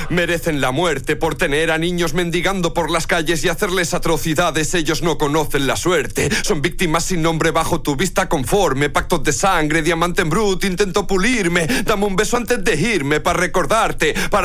Merecen la muerte por tener a niños mendigando por las calles y hacerles atrocidades. Ellos no conocen la suerte. Son víctimas sin nombre bajo tu vista conforme. Pactos de sangre, diamante en brut, intento pulirme. Dame un beso antes de irme para recordarte, para